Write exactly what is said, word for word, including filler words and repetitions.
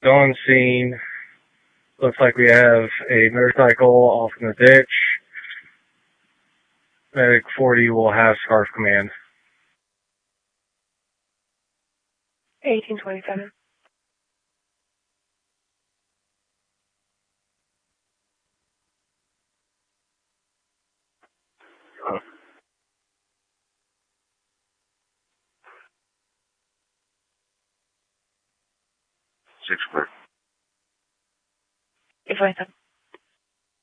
on scene. Looks like we have a motorcycle off in the ditch. Medic forty will have Scarf Command. eighteen twenty-seven. Huh. Six clear. eight twenty-seven.